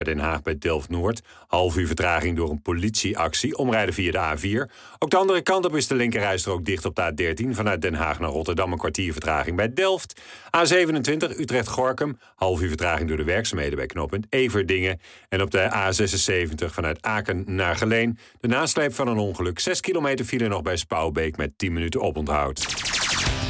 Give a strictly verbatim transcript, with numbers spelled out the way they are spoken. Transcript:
Den Haag bij Delft-Noord. Half uur vertraging door een politieactie. Omrijden via de A vier. Ook de andere kant op is de linkerrijstrook dicht op de A dertien. Vanuit Den Haag naar Rotterdam een kwartier vertraging bij Delft. A zevenentwintig Utrecht-Gorkum. Half uur vertraging door de werkzaamheden bij knooppunt Everdingen. En op de A zesenzeventig vanuit Aken naar Geleen. De nasleep van een ongeluk. zes kilometer file nog bij Spouwbeek met tien minuten oponthoud.